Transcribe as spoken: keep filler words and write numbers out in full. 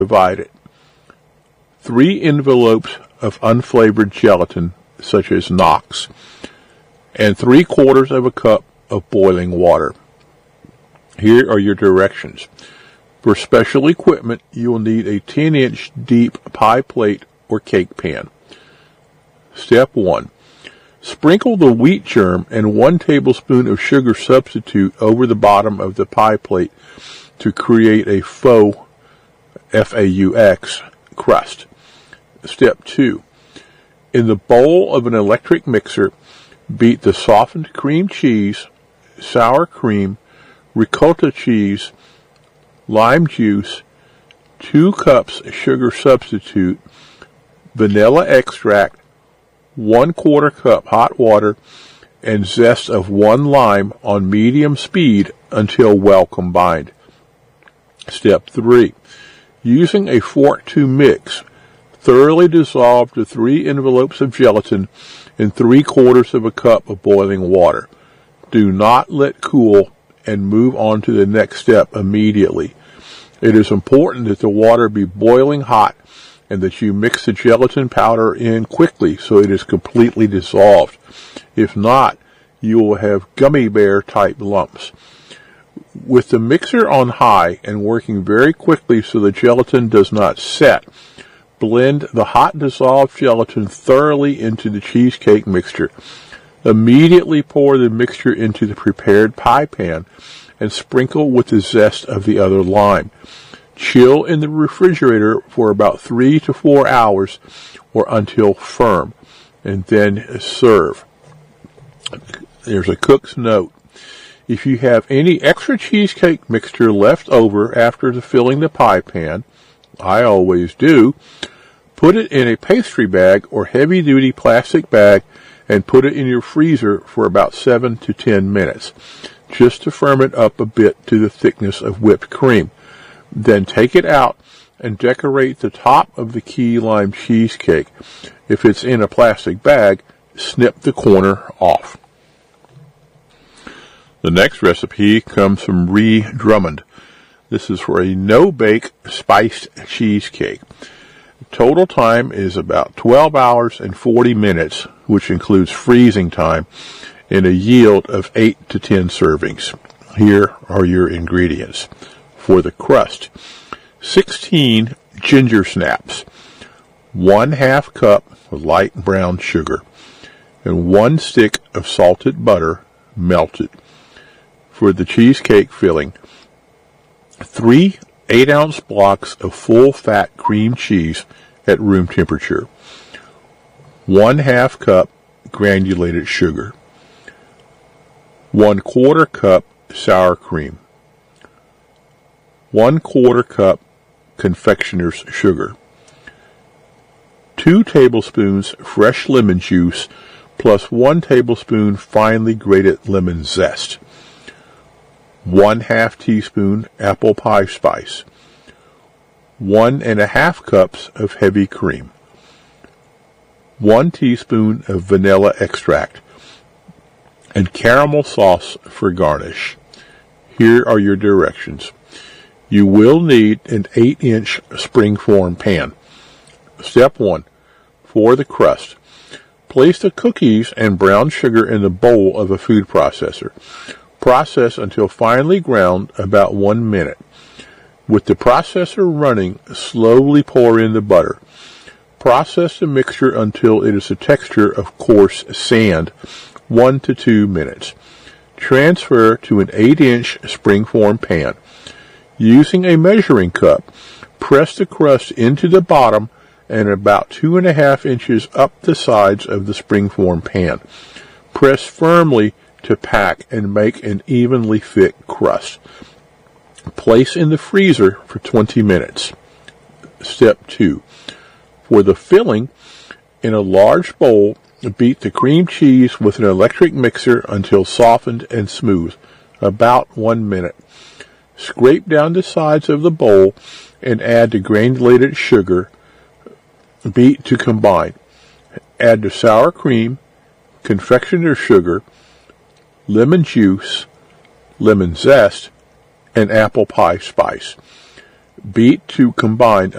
Divided. Three envelopes of unflavored gelatin, such as Knox, and three quarters of a cup of boiling water. Here are your directions. For special equipment, you will need a ten inch deep pie plate or cake pan. Step one. Sprinkle the wheat germ and one tablespoon of sugar substitute over the bottom of the pie plate to create a faux, F A U X, crust. Step two. In the bowl of an electric mixer, beat the softened cream cheese, sour cream, ricotta cheese, lime juice, two cups sugar substitute, vanilla extract, one quarter cup hot water, and zest of one lime on medium speed until well combined. Step three. Using a fork to mix, thoroughly dissolve the three envelopes of gelatin in three quarters of a cup of boiling water. Do not let cool and move on to the next step immediately. It is important that the water be boiling hot and that you mix the gelatin powder in quickly so it is completely dissolved. If not, you will have gummy bear type lumps. With the mixer on high and working very quickly so the gelatin does not set, blend the hot dissolved gelatin thoroughly into the cheesecake mixture. Immediately pour the mixture into the prepared pie pan and sprinkle with the zest of the other lime. Chill in the refrigerator for about three to four hours or until firm, and then serve. There's a cook's note. If you have any extra cheesecake mixture left over after the filling the pie pan, I always do, put it in a pastry bag or heavy-duty plastic bag and put it in your freezer for about seven to ten minutes, just to firm it up a bit to the thickness of whipped cream. Then take it out and decorate the top of the key lime cheesecake. If it's in a plastic bag, snip the corner off. The next recipe comes from Ree Drummond. This is for a no-bake spiced cheesecake. Total time is about twelve hours and forty minutes, which includes freezing time, and a yield of eight to ten servings. Here are your ingredients. For the crust, sixteen ginger snaps, one half cup of light brown sugar, and one stick of salted butter melted. For the cheesecake filling, three eight-ounce blocks of full-fat cream cheese at room temperature, one half cup granulated sugar, one quarter cup sour cream, one quarter cup confectioner's sugar, two tablespoons fresh lemon juice plus one tablespoon finely grated lemon zest, one half teaspoon apple pie spice, one and a half cups of heavy cream, one teaspoon of vanilla extract, and caramel sauce for garnish. Here are your directions. You will need an eight inch springform pan. Step one. For the crust, place the cookies and brown sugar in the bowl of a food processor. Process until finely ground, about one minute. With the processor running, slowly pour in the butter. Process the mixture until it is the texture of coarse sand, one to two minutes. Transfer to an eight inch springform pan. Using a measuring cup, press the crust into the bottom and about two and a half inches up the sides of the springform pan. Press firmly to pack and make an evenly thick crust. Place in the freezer for twenty minutes. Step two. For the filling, in a large bowl, beat the cream cheese with an electric mixer until softened and smooth, about one minute. Scrape down the sides of the bowl and add the granulated sugar. Beat to combine. Add the sour cream, confectioner's sugar, lemon juice, lemon zest, and apple pie spice. Beat to combine